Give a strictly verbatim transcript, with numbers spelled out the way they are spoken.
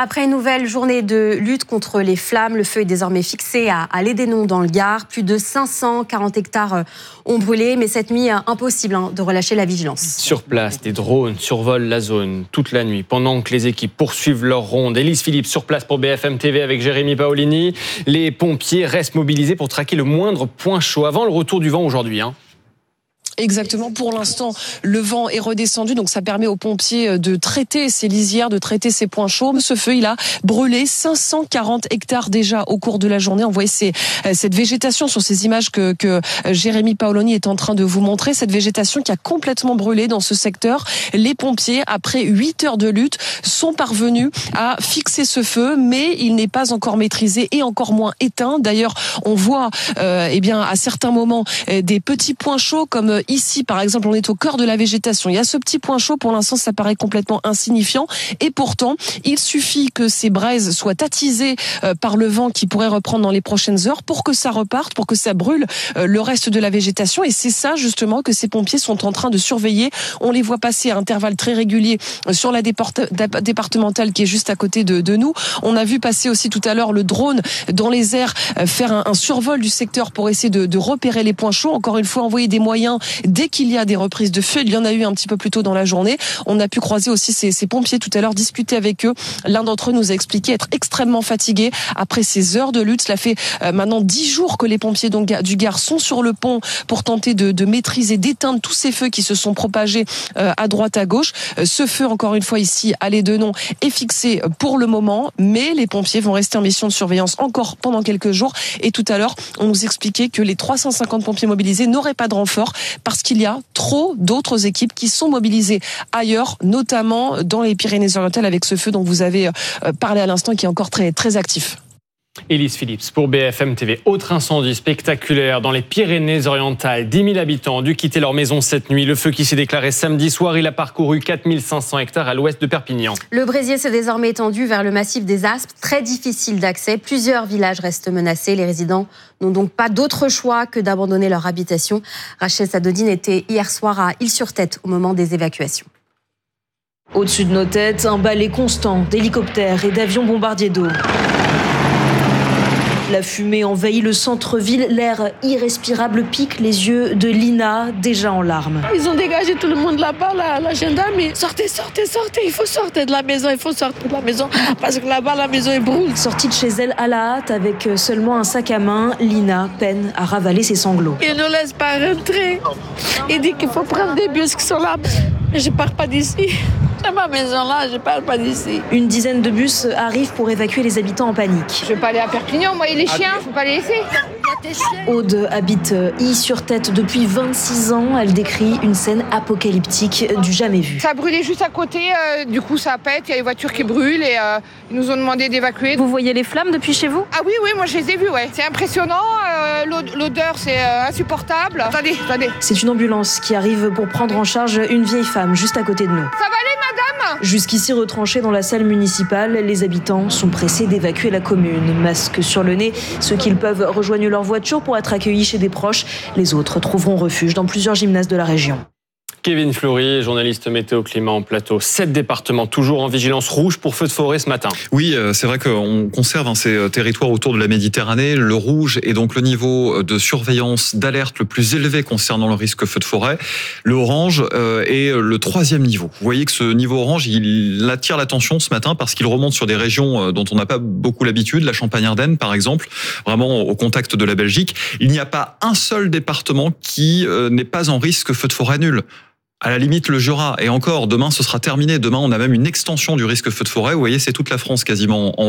Après une nouvelle journée de lutte contre les flammes, le feu est désormais fixé à, à Lédénon dans le Gard. Plus de cinq cent quarante hectares ont brûlé, mais cette nuit, impossible hein, de relâcher la vigilance. Sur place, des drones survolent la zone toute la nuit, pendant que les équipes poursuivent leur ronde. Élise Philippe sur place pour B F M T V avec Jérémy Paolini. Les pompiers restent mobilisés pour traquer le moindre point chaud avant le retour du vent aujourd'hui. Hein. Exactement. Pour l'instant, le vent est redescendu, donc ça permet aux pompiers de traiter ces lisières, de traiter ces points chauds. Ce feu, il a brûlé cinq cent quarante hectares déjà au cours de la journée. On voit ces, cette végétation sur ces images que, que Jérémy Paolini est en train de vous montrer. Cette végétation qui a complètement brûlé dans ce secteur. Les pompiers, après huit heures de lutte, sont parvenus à fixer ce feu, mais il n'est pas encore maîtrisé et encore moins éteint. D'ailleurs, on voit, euh, eh bien, à certains moments, des petits points chauds comme ici, par exemple, on est au cœur de la végétation. Il y a ce petit point chaud. Pour l'instant, ça paraît complètement insignifiant. Et pourtant, il suffit que ces braises soient attisées par le vent qui pourrait reprendre dans les prochaines heures pour que ça reparte, pour que ça brûle le reste de la végétation. Et c'est ça, justement, que ces pompiers sont en train de surveiller. On les voit passer à intervalles très réguliers sur la départementale qui est juste à côté de, de nous. On a vu passer aussi tout à l'heure le drone dans les airs, faire un, un survol du secteur pour essayer de, de repérer les points chauds. Encore une fois, envoyer des moyens dès qu'il y a des reprises de feu. Il y en a eu un petit peu plus tôt dans la journée. On a pu croiser aussi ces, ces pompiers tout à l'heure, discuter avec eux. L'un d'entre eux nous a expliqué être extrêmement fatigué après ces heures de lutte. Cela fait euh, maintenant dix jours que les pompiers donc, du Gard sont sur le pont pour tenter de, de maîtriser, d'éteindre tous ces feux qui se sont propagés euh, à droite, à gauche. Euh, ce feu, encore une fois, ici, à Lédénon, est fixé pour le moment, mais les pompiers vont rester en mission de surveillance encore pendant quelques jours. Et tout à l'heure, on nous expliquait que les trois cent cinquante pompiers mobilisés n'auraient pas de renfort parce qu'il y a trop d'autres équipes qui sont mobilisées ailleurs, notamment dans les Pyrénées-Orientales avec ce feu dont vous avez parlé à l'instant qui est encore très, très actif. Élise Philippe pour B F M T V. Autre incendie spectaculaire dans les Pyrénées-Orientales. dix mille habitants ont dû quitter leur maison cette nuit. Le feu qui s'est déclaré samedi soir, il a parcouru quatre mille cinq cents hectares à l'ouest de Perpignan. Le brésier s'est désormais étendu vers le massif des Aspes, très difficile d'accès. Plusieurs villages restent menacés. Les résidents n'ont donc pas d'autre choix que d'abandonner leur habitation. Rachel Sadodine était hier soir à Île-sur-Tête au moment des évacuations. Au-dessus de nos têtes, un balai constant d'hélicoptères et d'avions bombardiers d'eau. La fumée envahit le centre-ville, l'air irrespirable pique les yeux de Lina, déjà en larmes. Ils ont dégagé tout le monde là-bas, la, la gendarme. Sortez, sortez, sortez, il faut sortir de la maison, il faut sortir de la maison, parce que là-bas, la maison est brûle. Sortie de chez elle à la hâte, avec seulement un sac à main, Lina peine à ravaler ses sanglots. Ils ne laissent pas rentrer. Il dit qu'il faut prendre des bus qui sont là. Mais je pars pas d'ici. C'est ma maison là, je pars pas d'ici. Une dizaine de bus arrivent pour évacuer les habitants en panique. Je vais pas aller à Perpignan, moi et les chiens, faut pas les laisser. Aude habite Île-sur-Tête depuis vingt-six ans. Elle décrit une scène apocalyptique du jamais vu. Ça brûlait juste à côté, euh, du coup ça pète, il y a les voitures qui brûlent et euh, ils nous ont demandé d'évacuer. Vous voyez les flammes depuis chez vous ? Ah oui, oui, moi je les ai vues, ouais. C'est impressionnant, euh, l'odeur c'est euh, insupportable. Attendez, attendez. C'est une ambulance qui arrive pour prendre en charge une vieille femme juste à côté de nous. Ça va aller, madame ? Jusqu'ici retranchés dans la salle municipale, les habitants sont pressés d'évacuer la commune. Masque sur le nez, ceux qui le peuvent rejoignent leur voiture pour être accueillis chez des proches. Les autres trouveront refuge dans plusieurs gymnases de la région. Kevin Fleury, journaliste météo climat en plateau. Sept départements toujours en vigilance rouge pour feux de forêt ce matin. Oui, c'est vrai qu'on conserve hein, ces territoires autour de la Méditerranée. Le rouge est donc le niveau de surveillance, d'alerte le plus élevé concernant le risque feu de forêt. Le orange euh, est le troisième niveau. Vous voyez que ce niveau orange, il attire l'attention ce matin parce qu'il remonte sur des régions dont on n'a pas beaucoup l'habitude, la Champagne-Ardenne par exemple, vraiment au contact de la Belgique. Il n'y a pas un seul département qui euh, n'est pas en risque feu de forêt nul. À la limite, le Jura. Et encore, demain, ce sera terminé. Demain, on a même une extension du risque feu de forêt. Vous voyez, c'est toute la France quasiment en